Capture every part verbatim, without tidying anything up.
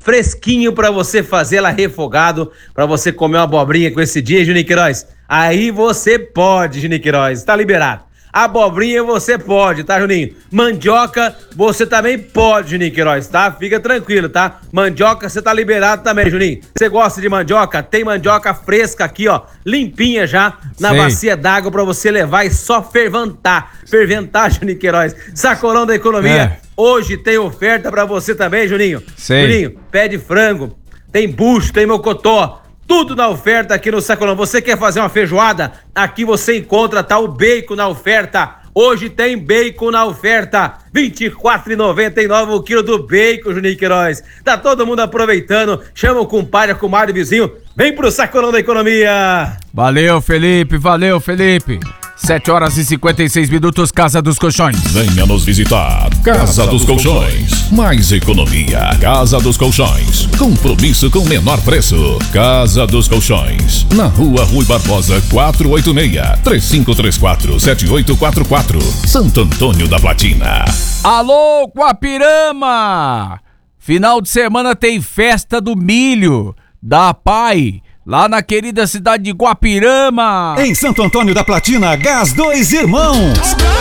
fresquinho pra você fazer ela refogado, pra você comer uma abobrinha com esse dia, Juninho Queiroz. Aí você pode, Juninho Queiroz, tá liberado. Abobrinha você pode, tá, Juninho? Mandioca você também pode, Juninho Queiroz, tá? Fica tranquilo, tá? Mandioca você tá liberado também, Juninho. Você gosta de mandioca? Tem mandioca fresca aqui, ó, limpinha já, na Sei. bacia d'água pra você levar e só ferventar. Ferventar, Juninho Queiroz. Sacolão da economia. É. Hoje tem oferta pra você também, Juninho. Sei. Juninho, pé de frango, tem bucho, tem mocotó. Tudo na oferta aqui no Sacolão. Você quer fazer uma feijoada? Aqui você encontra, tá, o bacon na oferta. Hoje tem bacon na oferta. vinte e quatro reais e noventa e nove centavos o quilo do bacon, Juninho Queiroz. Tá todo mundo aproveitando. Chama o compadre, a comadre, vizinho. Vem pro Sacolão da economia. Valeu, Felipe. Valeu, Felipe. sete horas e cinquenta e seis minutos, Casa dos Colchões. Venha nos visitar. Casa dos Colchões. Mais economia. Casa dos Colchões. Compromisso com menor preço. Casa dos Colchões. Na Rua Rui Barbosa quatrocentos e oitenta e seis. três cinco três quatro, sete oito quatro quatro. Santo Antônio da Platina. Alô, Guapirama! Final de semana tem festa do milho da Pai, lá na querida cidade de Guapirama. Em Santo Antônio da Platina, Gás Dois Irmãos.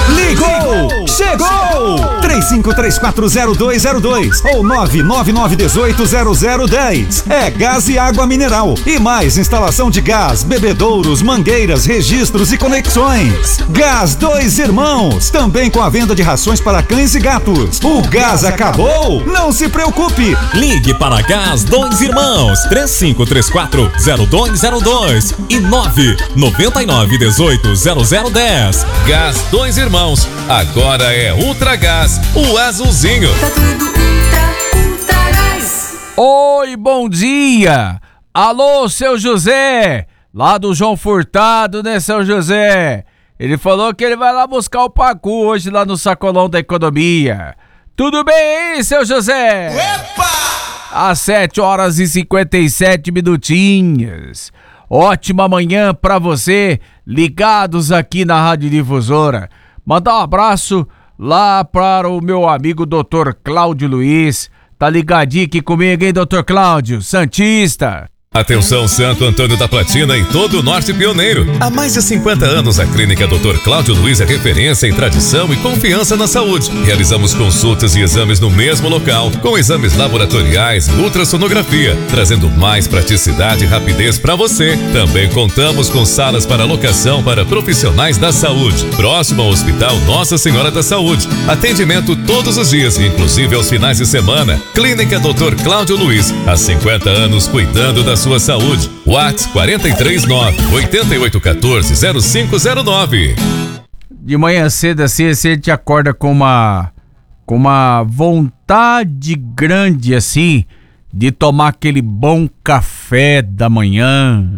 Ligou! Chegou! três cinco três quatro zero dois zero dois ou nove nove nove um oito zero zero um zero. É gás e água mineral. E mais instalação de gás, bebedouros, mangueiras, registros e conexões. Gás Dois Irmãos. Também com a venda de rações para cães e gatos. O gás acabou? Não se preocupe. Ligue para Gás Dois Irmãos. três cinco três quatro zero dois zero dois e nove nove nove um oito zero zero um zero. Gás Dois Irmãos. Agora é Ultra Gás, o azulzinho. Tá tudo ultra, ultra gás. Oi, bom dia. Alô, seu José, lá do João Furtado, né, seu José? Ele falou que ele vai lá buscar o Pacu hoje lá no Sacolão da Economia. Tudo bem, hein, seu José? Epa! Às sete horas e cinquenta e sete minutinhos. Ótima manhã pra você, ligados aqui na Rádio Difusora. Mandar um abraço lá para o meu amigo doutor Cláudio Luiz. Tá ligadinho aqui comigo, hein, doutor Cláudio? Santista. Atenção, Santo Antônio da Platina e todo o Norte Pioneiro. Há mais de cinquenta anos, a Clínica doutor Cláudio Luiz é referência em tradição e confiança na saúde. Realizamos consultas e exames no mesmo local, com exames laboratoriais e ultrassonografia, trazendo mais praticidade e rapidez para você. Também contamos com salas para locação para profissionais da saúde, próximo ao Hospital Nossa Senhora da Saúde. Atendimento todos os dias, inclusive aos finais de semana. Clínica doutor Cláudio Luiz, há cinquenta anos cuidando da sua saúde. WhatsApp quatro três nove, oito oito um quatro, zero cinco zero nove. De manhã cedo assim, assim, a gente acorda com uma com uma vontade grande assim de tomar aquele bom café da manhã.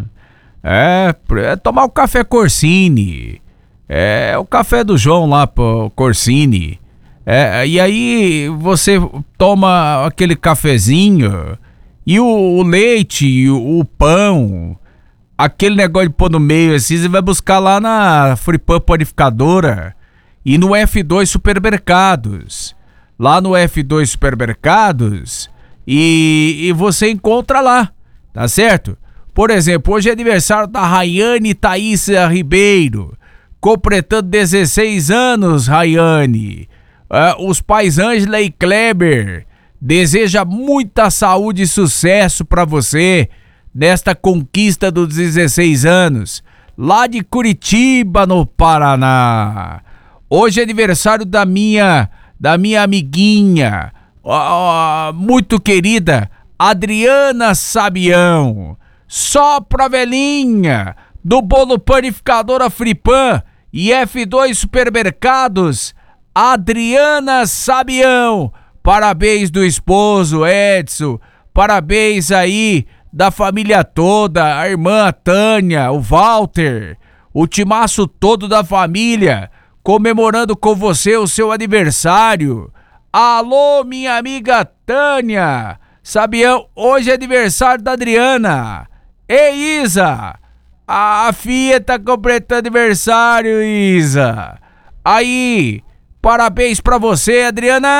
É, é tomar o café Corsini. É o café do João lá, pro Corsini. É, e aí você toma aquele cafezinho e o, o leite, e o, o pão, aquele negócio de pôr no meio assim, você vai buscar lá na Fripan Panificadora e no F dois Supermercados. Lá no F dois Supermercados e, e você encontra lá, tá certo? Por exemplo, hoje é aniversário da Rayane Thaísa Ribeiro, completando dezesseis anos, Rayane. Uh, os pais Ângela e Kleber deseja muita saúde e sucesso pra você nesta conquista dos dezesseis anos, lá de Curitiba, no Paraná. Hoje é aniversário da minha, da minha amiguinha, uh, muito querida, Adriana Sabião. Só pra velhinha, do Bolo Panificadora Fripan e F dois Supermercados, Adriana Sabião. Parabéns do esposo Edson, parabéns aí da família toda, a irmã Tânia, o Walter, o timaço todo da família, comemorando com você o seu aniversário. Alô, minha amiga Tânia, Sabião, hoje é aniversário da Adriana. Ei, Isa, a filha tá completando aniversário, Isa. Aí, parabéns pra você, Adriana.